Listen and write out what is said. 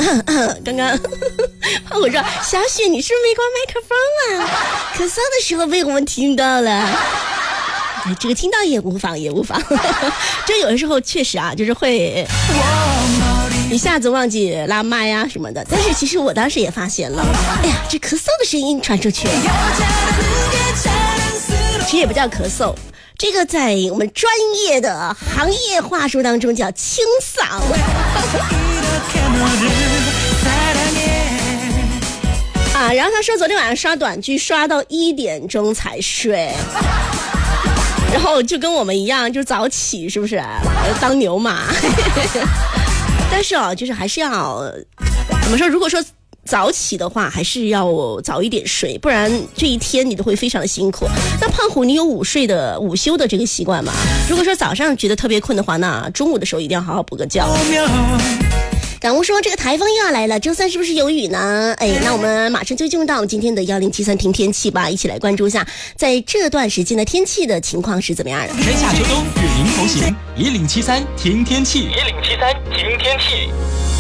刚刚胖虎说小雪你是不是没关麦克风啊？咳嗽的时候被我们听到了。哎，这个听到也无妨也无妨。这有的时候确实啊，就是会一下子忘记拉麦啊什么的，但是其实我当时也发现了，哎呀，这咳嗽的声音传出去了，其实也不叫咳嗽，这个在我们专业的行业话术当中叫清嗓。啊，然后他说昨天晚上刷短剧刷到1点钟才睡，然后就跟我们一样，就早起，是不是？当牛马。但是哦，就是还是要怎么说？如果说早起的话，还是要早一点睡，不然这一天你都会非常的辛苦。那胖虎，你有午休的这个习惯吗？如果说早上觉得特别困的话，那中午的时候一定要好好补个觉。感悟说这个台风又要来了，周三是不是有雨呢？哎，那我们马上就进入到我们今天的1073听天气吧，一起来关注一下在这段时间的天气的情况是怎么样的。 春夏秋冬与您同行，1073听天气，1073听天气。